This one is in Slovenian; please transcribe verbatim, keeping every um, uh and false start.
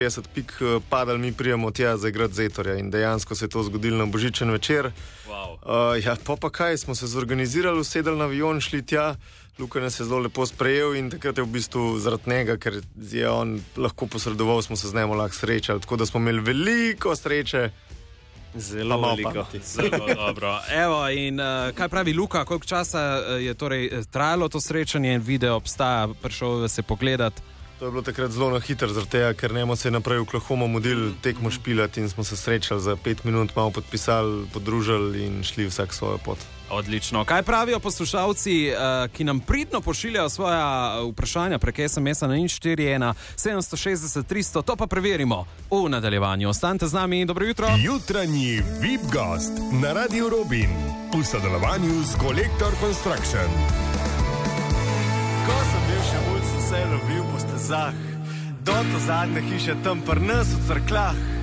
petdeset pik padali, mi prijemo tja za igrati Zetorja in dejansko se je to zgodilo na božičen večer. Wow. Uh, ja, pa pa kaj, smo se zorganizirali, usedali na avion, šli tja, Luka nas je zelo lepo sprejel in takrat je v bistvu zaradi njega, ker je on lahko posredoval, smo se z njim lahko srečali, tako da smo imeli veliko sreče. Zelo veliko, zelo dobro. Evo, in uh, kaj pravi Luka, koliko časa je torej trajalo to srečanje in video obstaja, prišel se pogledati? To je bilo takrat zelo na hitro, zaradi tega, ker nemo se je naprej v Oklahoma modil tekmo špilati in smo se srečali za pet minut, malo podpisali, podružili in šli vsak svojo pot. Odlično. Kaj pravijo poslušalci, uh, ki nam pridno pošiljajo svoja vprašanja prek es em es-a na nič štiri ena sedem šest tristo, to pa preverimo v nadaljevanju. Ostanite z nami in dobro jutro. Jutranji V I P gost na Radiu Robin v sodelovanju z Kolektor Construction. Ko sem bil še mulj, sem se lovil po stezah, do to zadnje hiše tam pri nas v Cerkljah.